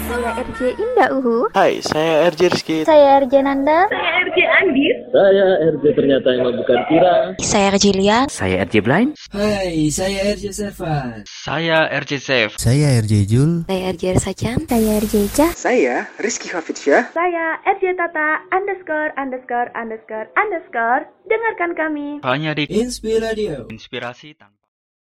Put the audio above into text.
Saya RJ Indah Uhu. Hai, saya RJ Rizky. Saya RJ Nanda. Saya RJ Andis. Saya RJ ternyata yang bukan Tira. Saya RJ Lia. Saya RJ Blind. Hai, saya RJ Sevan. Saya RJ Safe. Saya RJ Jul. Saya RJ Sajan. Saya RJ Ica. Saya Rizky Hafidsyah. Saya RJ Tata _____. Dengarkan kami Hanya di Inspiradio. Inspirasi Tanpa